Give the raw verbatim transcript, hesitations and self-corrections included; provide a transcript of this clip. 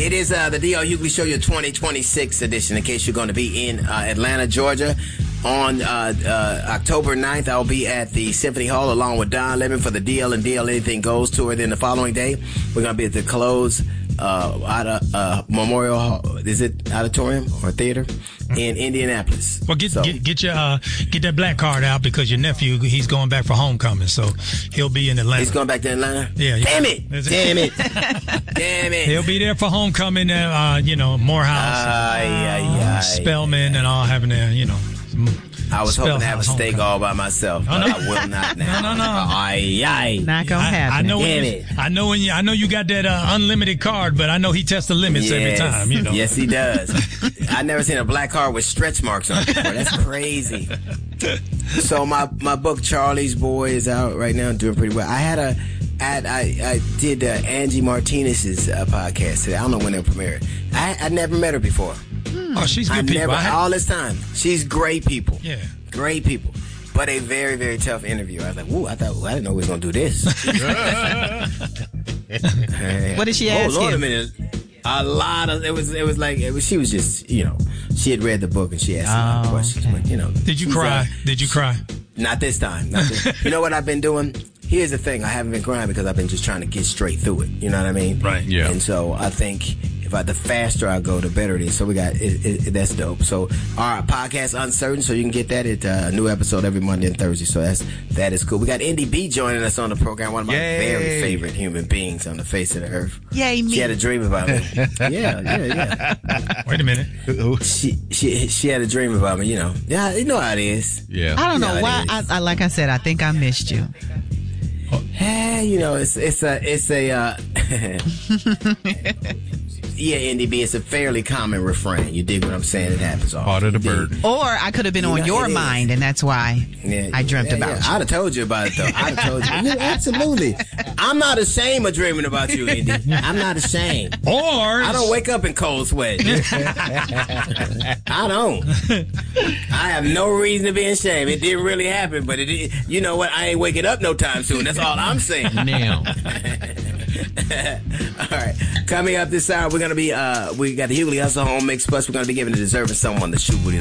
It is uh, the D L Hughley Show, your twenty twenty-six edition. In case you're going to be in uh, Atlanta, Georgia, on uh, uh, October ninth, I'll be at the Symphony Hall along with Don Lemon for the D L and D L Anything Goes tour. Then the following day, we're going to be at the Close uh, uh, Memorial Hall. Is it auditorium or theater in Indianapolis? Well, get so, get, get your uh, get that black card out because your nephew, he's going back for homecoming, so he'll be in Atlanta. He's going back to Atlanta. Yeah. yeah. Damn it! Damn it! Damn it! He'll be there for homecoming. Uh, you know, Morehouse, Ay, ay, ay, Spelman, and all having their, you know. I was hoping to have a steak homecoming. all by myself, but Oh, no. I will not now. No, no, no. Ay, ay. Not gonna I, happen. I know. When Damn you, it. I know when you. I know you got that uh, unlimited card, but I know he tests the limits every Yes. time. You know. Yes, he does. I never seen a black card with stretch marks on it before. That's crazy. So my my book Charlie's Boy is out right now, doing pretty well. I had a. I, I, I did uh, Angie Martinez's uh, podcast today. I don't know when it premiered. I I never met her before. Oh, she's good I people. never I had- all this time. She's great people. Yeah. Great people. But a very, very tough interview. I was like, "Ooh, I thought I didn't know we was gonna do this." What did she oh, ask Lord, you? a minute. A lot of it was. It was like it was. She was just, you know, she had read the book and she asked a lot of Oh, questions. okay. But you know, Did you she's, cry? uh, Did you cry? Not this time. Not this. You know what I've been doing? Here's the thing. I haven't been crying because I've been just trying to get straight through it. You know what I mean? Right. Yeah. And so I think if I, the faster I go, the better it is. So we got it, it, that's dope. So our podcast Uncertain, so you can get that at uh, a new episode every Monday and Thursday. So that's that is cool. We got Indy B joining us on the program. One of my Yay. very favorite human beings on the face of the earth. Yay, me. She had a dream about me. yeah, yeah, yeah. Wait a minute. She she she had a dream about me. You know. Yeah, you know how it is. Yeah. I don't know Yeah, it why. I, is. I, like I said, I think I missed you. Hey, you know, it's it's a it's a uh, yeah, Indy B. It's a fairly common refrain. You dig what I'm saying? It happens all. Part of the You dig? burden. Or I could have been You on know, your it is. mind, and that's why Yeah, I dreamt yeah, about yeah. you. I'd have told you about it though. I'd have told you. Yeah, absolutely. I'm not ashamed of dreaming about you, Indy. I'm not ashamed. Or I don't wake up in cold sweat. I don't. I have no reason to be ashamed. It didn't really happen, but it did. You know what? I ain't waking up no time soon. That's all I'm saying. Now. All right. Coming up this hour, we're gonna be uh we got the Hughley Hustle Home Mix Plus. We're gonna be giving the deserving someone the shoe booty.